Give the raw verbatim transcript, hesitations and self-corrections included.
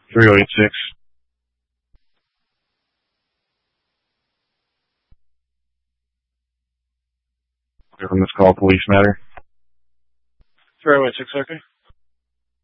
three oh eight six. Clear from this call, police matter. three oh eight six, okay.